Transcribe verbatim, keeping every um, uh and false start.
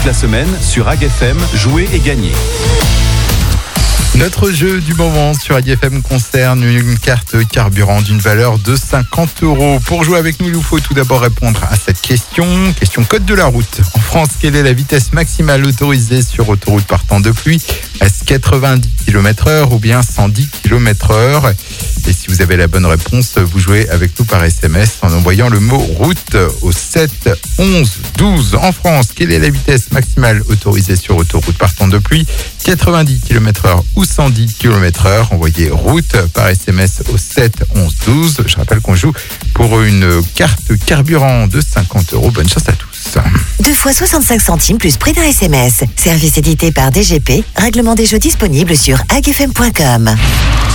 la semaine sur A G F M, jouez et gagnez. Notre jeu du moment sur A G F M concerne une carte carburant d'une valeur de cinquante euros. Pour jouer avec nous, il vous faut tout d'abord répondre à cette question. Question code de la route. En France, quelle est la vitesse maximale autorisée sur autoroute partant de pluie ? Est-ce quatre-vingt-dix kilomètres heure ou bien cent dix kilomètres heure ? Et si vous avez la bonne réponse, vous jouez avec nous par S M S en envoyant le mot route au sept onze douze. En France, quelle est la vitesse maximale autorisée sur autoroute partant de pluie ? quatre-vingt-dix kilomètres heure ou cent dix kilomètres heure. Envoyez route par S M S au sept onze douze. Je rappelle qu'on joue pour une carte carburant de cinquante euros. Bonne chance à tous. Deux fois soixante-cinq centimes plus prix d'un S M S. Service édité par D G P. Règlement des jeux disponible sur A G F M point com.